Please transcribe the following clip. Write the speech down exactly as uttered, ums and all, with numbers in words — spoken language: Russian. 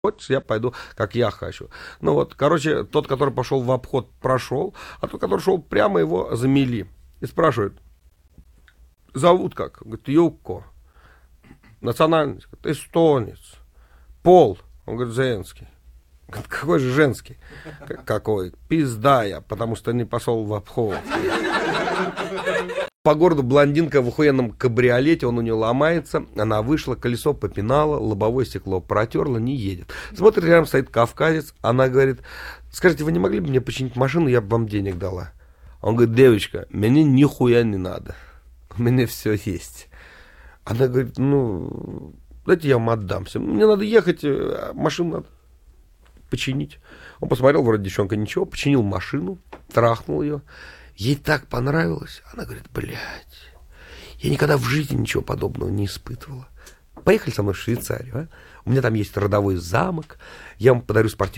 хочешь, я пойду, как я хочу. Ну вот, короче, тот, который пошел в обход, прошел, а тот, который шел прямо, его замели. И спрашивают, зовут как? Говорит, Юкко. Национальность? Говорит, эстонец. Пол? Он говорит, женский. Говорит, какой же женский? Какой? Пизда я, потому что не пошел в обход. По городу блондинка в охуенном кабриолете, он у нее ломается, она вышла, колесо попинала, лобовое стекло протерла, не едет. Смотрит, рядом стоит кавказец, она говорит, скажите, вы не могли бы мне починить машину, я бы вам денег дала. Он говорит, девочка, мне нихуя не надо, у меня все есть. Она говорит, ну, дайте я вам отдам все, мне надо ехать, машину надо починить. Он посмотрел, вроде девчонка ничего, починил машину, трахнул ее. Ей так понравилось. Она говорит, блядь, я никогда в жизни ничего подобного не испытывала. Поехали со мной в Швейцарию, а? У меня там есть родовой замок, я вам подарю спортивную